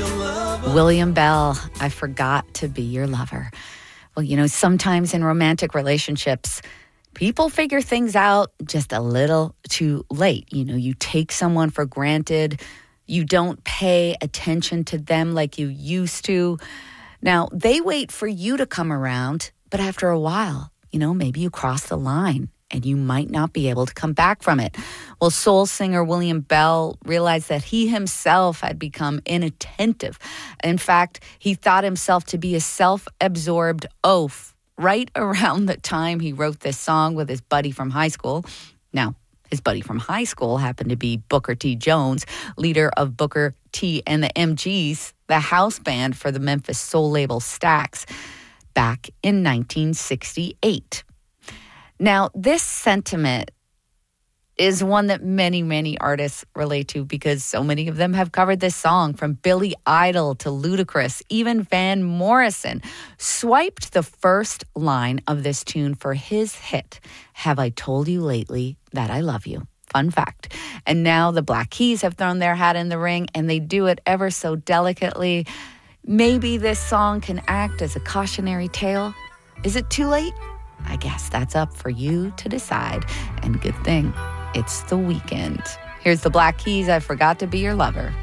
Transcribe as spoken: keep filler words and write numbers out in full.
William Bell, I Forgot to Be Your Lover. Well, you know, sometimes in romantic relationships, people figure things out just a little too late. You know, you take someone for granted. You don't pay attention to them like you used to. Now, they wait for you to come around, but after a while, you know, maybe you cross the line and you might not be able to come back from it. Well, soul singer William Bell realized that he himself had become inattentive. In fact, he thought himself to be a self-absorbed oaf right around the time he wrote this song with his buddy from high school. Now, his buddy from high school happened to be Booker T. Jones, leader of Booker T. and the M Gs, the house band for the Memphis soul label Stax, back in nineteen sixty-eight. Now, this sentiment is one that many, many artists relate to because so many of them have covered this song, from Billy Idol to Ludacris. Even Van Morrison swiped the first line of this tune for his hit, Have I Told You Lately That I Love You? Fun fact. And now the Black Keys have thrown their hat in the ring, and they do it ever so delicately. Maybe this song can act as a cautionary tale. Is it too late? I guess that's up for you to decide. And good thing it's the weekend. Here's the Black Keys, I Forgot to Be Your Lover.